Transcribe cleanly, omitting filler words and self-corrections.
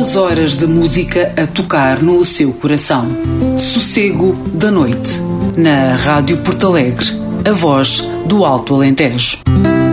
2 horas de música a tocar no seu coração. Sossego da Noite, na Rádio Porto Alegre, a voz do Alto Alentejo.